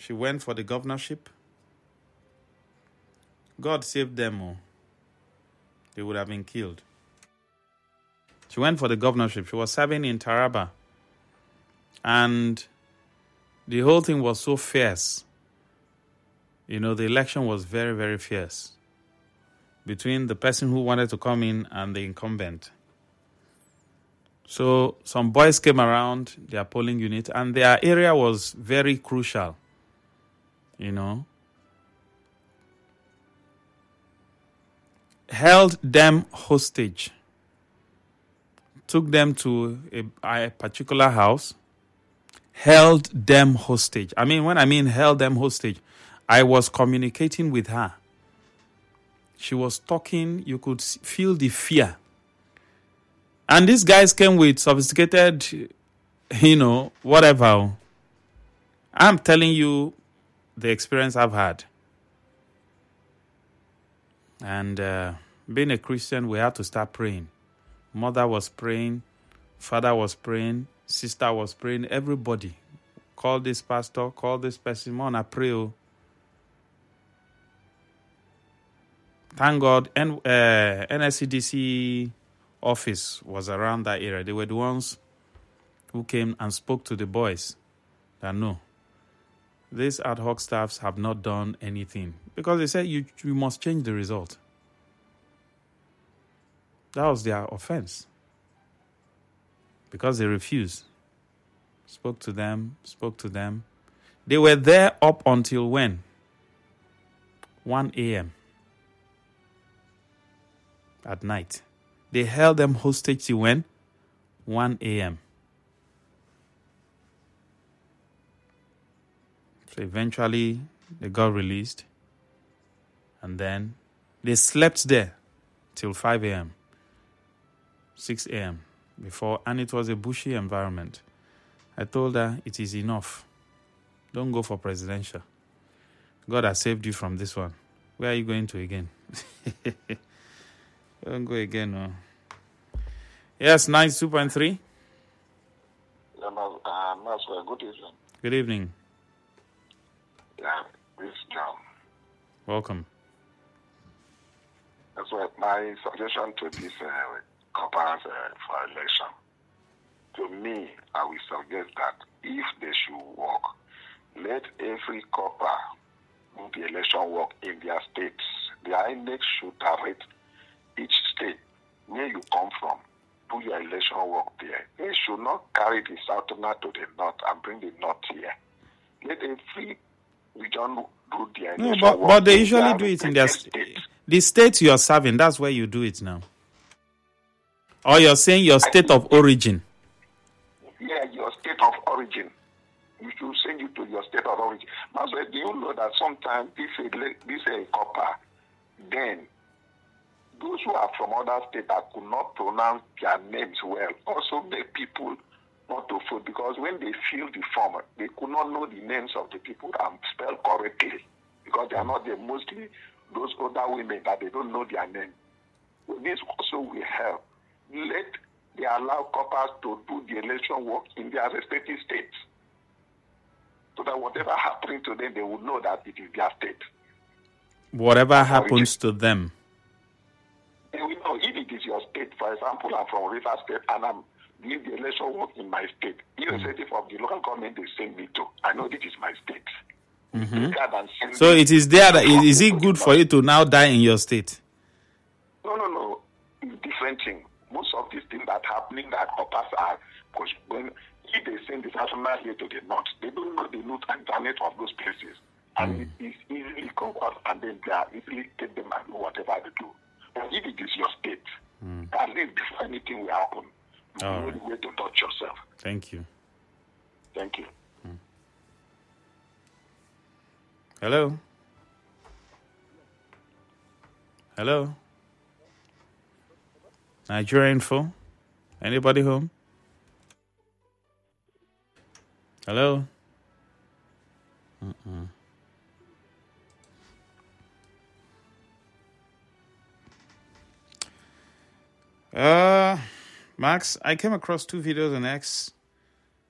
She went for the governorship. God saved them. Oh. They would have been killed. She went for the governorship. She was serving in Taraba. And the whole thing was so fierce. The election was very, very fierce between the person who wanted to come in and the incumbent. So some boys came around their polling unit, and their area was very crucial. Held them hostage. Took them to a particular house. Held them hostage. When I mean held them hostage, I was communicating with her. She was talking. You could feel the fear. And these guys came with sophisticated, whatever. I'm telling you the experience I've had. And being a Christian, we had to start praying. Mother was praying. Father was praying. Sister was praying. Everybody. Call this pastor. Call this person. Man, I pray. Thank God. NSCDC office was around that area. They were the ones who came and spoke to the boys that no, these ad hoc staffs have not done anything. Because they said you must change the result. That was their offense. Because they refused. Spoke to them. They were there up until when? 1 a.m. at night. They held them hostage till when? 1 a.m. So eventually, they got released. And then they slept there till 5 a.m., 6 a.m. before, and it was a bushy environment. I told her, it is enough. Don't go for presidential. God has saved you from this one. Where are you going to again? Don't go again, no. Yes, 92.3. Maxwell, good evening. Good evening. Yeah, this is John. Welcome. That's what my suggestion to this coppers for election. To me, I will suggest that if they should work, let every copper do the election work in their states. The INEC should direct each state where you come from, do your election work there. They should not carry the southerner to the north and bring the north here. Let every region do their election work. But they usually do it in their state. The state you are serving, that's where you do it now. Or you're saying your state of origin. Yeah, your state of origin. We should send you to your state of origin. That's why do you know that sometimes this is copper, then those who are from other states that could not pronounce their names well also make people not to vote, because when they fill the form, they could not know the names of the people and spell correctly, because they are not there. Mostly those older women that they don't know their name. So this also will help. They allow coppers to do the election work in their respective states, so that whatever happens to them, they will know that it is their state. Whatever happens to them. They will know if it is your state. For example, I'm from River State and I'm doing the election work in my state. Irrespective of the local government they send me to, I know this is my state. Mm-hmm. So it is there that is it good for you to now die in your state? No. It's different thing. Most of these things that happening that coppers are, because when if they send the national here to the north, they don't know the route and internet of those places. And it is easily covered, and then they are easily take them and do whatever they do. But if it is your state, at least before anything will happen, you know the way to touch yourself. Thank you. Thank you. Hello? Hello? Nigeria Info? Anybody home? Hello? Max, I came across 2 videos on X